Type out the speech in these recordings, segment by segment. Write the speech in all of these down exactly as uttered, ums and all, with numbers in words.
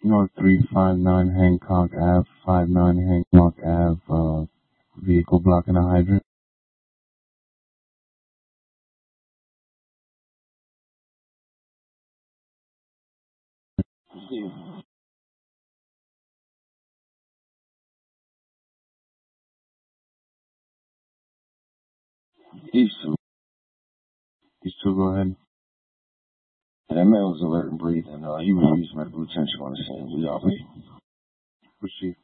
North three five nine Hancock Ave, five nine Hancock Ave, uh, vehicle blocking a hydrant. East two. East two, go ahead. That man was alert and breathing. Uh, he was using medical attention on the scene. We all ready. Proceed.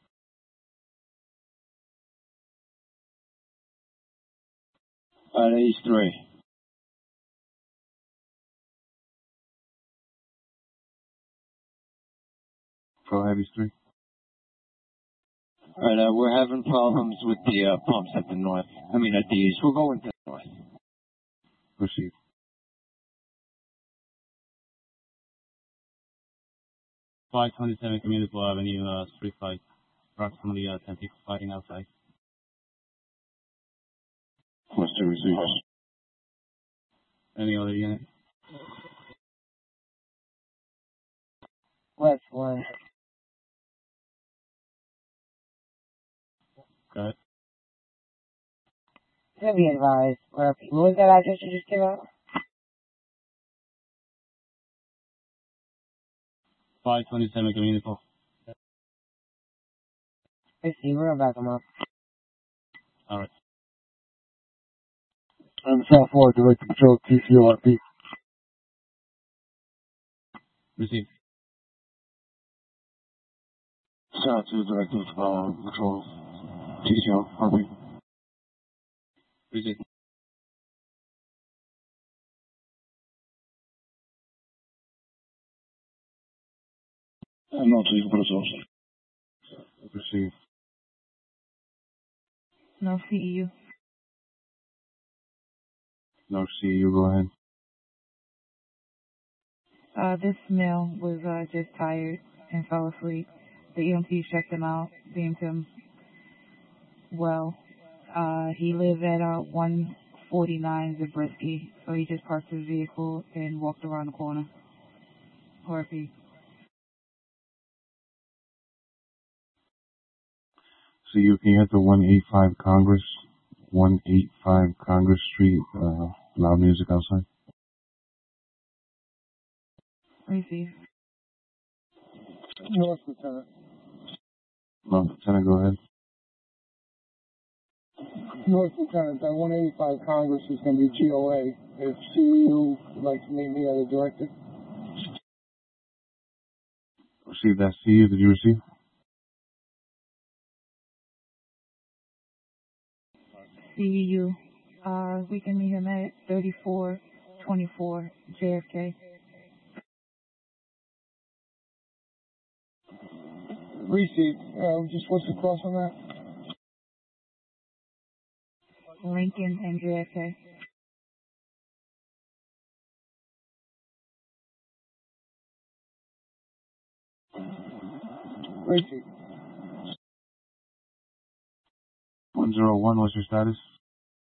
Uh, East three. Pro Heavy three. Alright, uh, we're having problems with the uh, pumps at the north. I mean, at the east. We're going to the north. Proceed. five twenty-seven Community Avenue, uh, street fight. Approximately uh, ten people fighting outside. What's the receiver? Any other unit? West one. Go ahead. To be advised, where what was that address you just gave out? five twenty-seven Community. Let's see, we're gonna back them up. Alright. I'm South Florida Director Patrol, T C O R P. Receive. South two Director of uh, Patrol. T C O, R P. Receive. Uh, no, so you can put us on. Proceed. No C E U. No C, you go ahead. Uh, this male was uh, just tired and fell asleep. The E M T checked him out, deemed him well. Uh, he lived at uh, one forty-nine Zabriskie, so he just parked his vehicle and walked around the corner. R P. So you can hit the one eighty-five Congress, one eighty-five Congress Street, uh, loud music outside. Receive. North Lieutenant. No, Lieutenant, go ahead. North Lieutenant, that one eighty-five Congress is going to be G O A. If C E U would like to meet me as a director. Receive that C U, did you receive? C E U. Uh, we can meet him at thirty-four twenty-four J F K. Receive. Uh, just what's the cross on that? Lincoln and J F K. Receive. one zero one, what's your status?